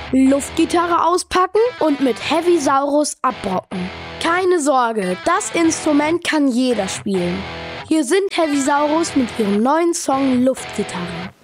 Luftgitarre auspacken und mit Heavisaurus abrocken. Keine Sorge, das Instrument kann jeder spielen. Hier sind Heavisaurus mit ihrem neuen Song Luftgitarre.